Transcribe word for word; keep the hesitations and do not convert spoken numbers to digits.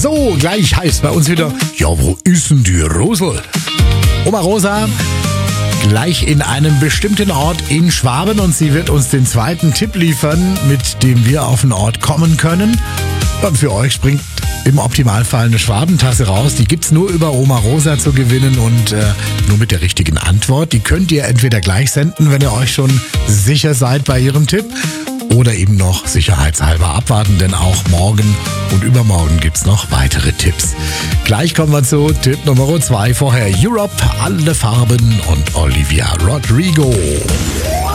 So, gleich heißt bei uns wieder, ja, wo ist denn die Rosel? Oma Rosa, gleich in einem bestimmten Ort in Schwaben und sie wird uns den zweiten Tipp liefern, mit dem wir auf den Ort kommen können. Und für euch springt im Optimalfall eine Schwabentasse raus. Die gibt's nur über Oma Rosa zu gewinnen und äh, nur mit der richtigen Antwort. Die könnt ihr entweder gleich senden, wenn ihr euch schon sicher seid bei ihrem Tipp, oder eben noch sicherheitshalber abwarten, denn auch morgen und übermorgen gibt's noch weitere Tipps. Gleich kommen wir zu Tipp Nummer zwei. Vorher Europe, alle Farben und Olivia Rodrigo.